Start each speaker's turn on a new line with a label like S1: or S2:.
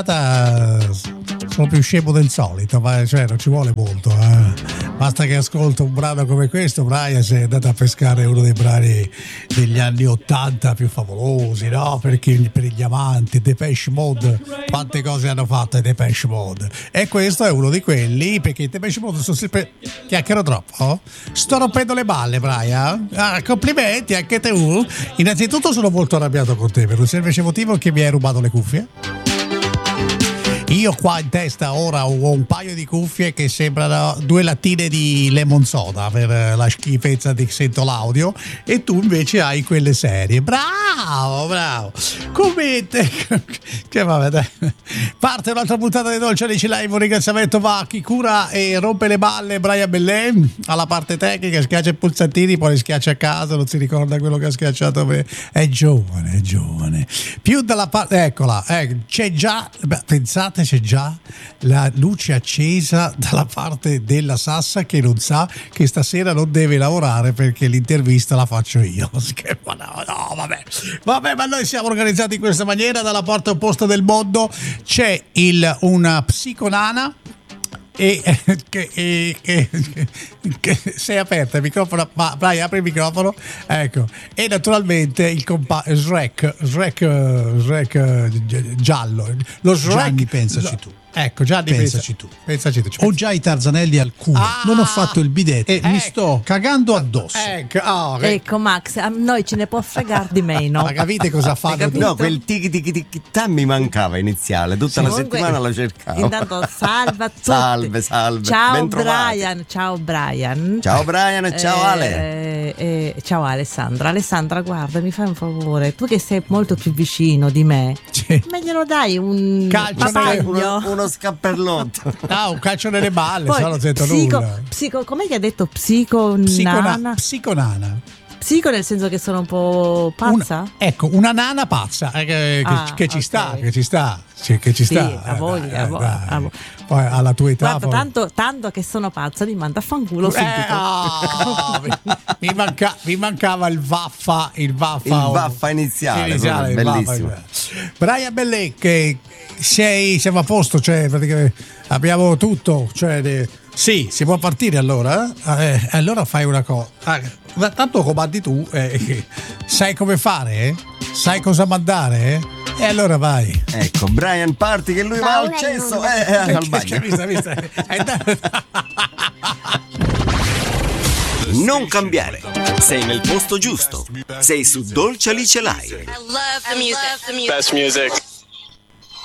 S1: sono più scemo del solito, ma cioè non ci vuole molto, basta che ascolto un brano come questo. Brian si è andato a pescare uno dei brani degli anni 80 più favolosi, no? Perché per gli amanti, Depeche Mode, quante cose hanno fatto i Depeche Mode, e questo è uno di quelli, perché i Depeche Mode sono sempre... Chiacchiero troppo? Sto rompendo le balle, Brian. Complimenti anche tu. Innanzitutto sono molto arrabbiato con te per un semplice motivo, che mi hai rubato le cuffie. Io qua in testa ora ho un paio di cuffie che sembrano 2 lattine di lemon soda per la schifezza di sento l'audio, e tu invece hai quelle serie. Bravo. Come te? Che vabbè, dai. Parte un'altra puntata di Dolce Amici Live. Un ringraziamento va a chi cura e rompe le balle, Brian Bellè, alla parte tecnica, schiaccia i pulsantini, poi li schiaccia a casa, non si ricorda quello che ha schiacciato. È giovane. Più dalla parte, eccola, c'è già, pensate, c'è già la luce accesa dalla parte della Sassa, che non sa che stasera non deve lavorare perché l'intervista la faccio io. No, vabbè, ma noi siamo organizzati in questa maniera. Dalla parte opposta del mondo c'è una psiconana che sei aperta il microfono, vai, apri il microfono, ecco, e naturalmente il Shrek giallo, lo Shrek.
S2: Gianni, pensaci tu.
S1: Ecco, Gianni,
S2: pensaci tu.
S1: Ho
S2: già i tarzanelli al culo, non ho fatto il bidet e mi sto cagando addosso.
S3: Ecco Max, a noi ce ne può fregare di meno.
S1: Ma capite cosa fanno?
S4: No, quel tiki mi mancava iniziale, tutta la settimana la cercavo.
S3: Intanto salve a tutti.
S4: Salve.
S3: Ciao Brian. Ciao
S4: Brian e ciao Ale.
S3: Ciao Alessandra, guarda, mi fai un favore, tu che sei molto più vicino di me, me glielo dai un
S4: uno scapperlotto.
S1: Un calcio nelle balle.
S3: Poi,
S1: non sento nulla.
S3: Com'è che ha detto psiconana? Psico nel senso che sono un po' pazza?
S1: Una nana pazza che ci sta.
S3: Sì, a voglia.
S1: Poi alla tua età.
S3: Guarda, tanto che sono pazza, mi manda a fanculo subito.
S1: Mi mancava il vaffa
S4: iniziale bellissimo.
S1: Brian Bellè, che siamo a posto, cioè praticamente abbiamo tutto, cioè sì, si può partire allora? Allora fai una cosa. Tanto comandi tu, sai come fare? Sai cosa mandare? E allora vai.
S4: Ecco, Brian parti che lui va al cesso al bagno. Non cambiare. Sei nel posto giusto. Sei su Dolce Alice Live.
S5: I love the music. Best music.